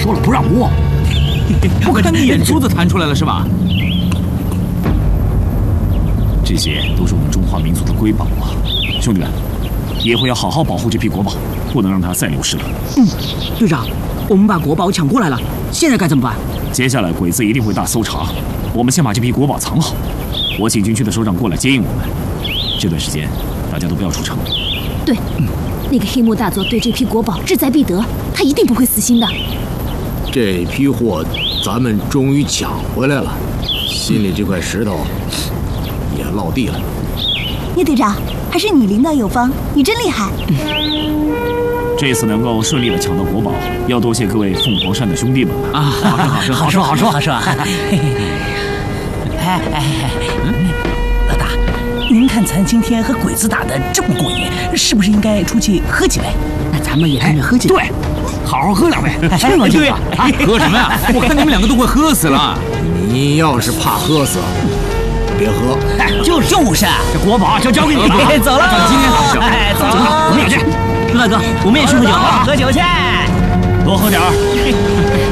说了不让摸，不看你眼珠子弹出来了是吧？这些都是我们中华民族的瑰宝啊，兄弟们，以后要好好保护这批国宝，不能让它再流失了。 队长，我们把国宝抢过来了，现在该怎么办？ 接下来鬼子一定会大搜查，我们先把这批国宝藏好。我请军区的首长过来接应我们。这段时间大家都不要出城。 对，那个黑幕大佐对这批国宝志在必得，他一定不会死心的。 这批货咱们终于抢回来了，心里这块石头也落地了。 叶队长，还是你领导有方，你真厉害。 这次能够顺利的抢到国宝，要多谢各位凤凰山的兄弟们啊！好说。 老大，您看咱今天和鬼子打的这么过瘾，是不是应该出去喝几杯？ 那咱们也跟着喝几杯。 对，好好喝两杯。 是吗？对啊， 喝什么呀？我看你们两个都快喝死了。 你要是怕喝死，别喝。 就是， 这国宝就交给你了。 走了， 今天好，走，我们也去。 朱大哥，我们也去喝酒，喝酒去， 多喝点儿。